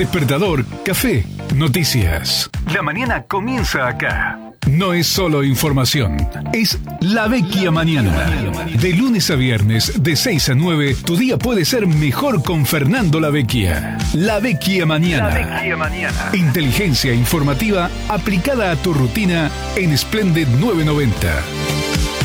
despertador, café, noticias. La mañana comienza acá. No es solo información, es La Vecchia Mañana. De lunes a viernes, de 6 a 9, tu día puede ser mejor con Fernando La Vecchia. La Vecchia Mañana. La Vecchia Mañana. Inteligencia informativa aplicada a tu rutina en Splendid 990.